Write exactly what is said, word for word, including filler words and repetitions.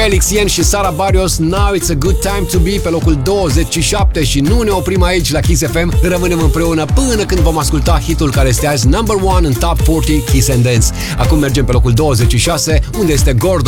Felix Yen și Sara Barrios, Now It's a Good Time to Be pe locul douăzeci și șapte și nu ne oprim aici la Kiss F M. Rămânem împreună până când vom asculta hitul care este azi number one în Top patruzeci Kiss and Dance. Acum mergem pe locul douăzeci și șase, unde este Gordon